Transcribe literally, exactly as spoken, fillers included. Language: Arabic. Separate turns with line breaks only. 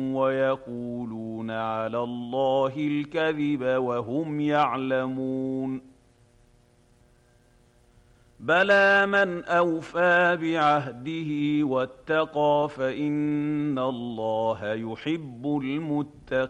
ويقولون على الله الكذب وهم يعلمون بلى من أوفى بعهده واتقى فإن الله يحب المتقين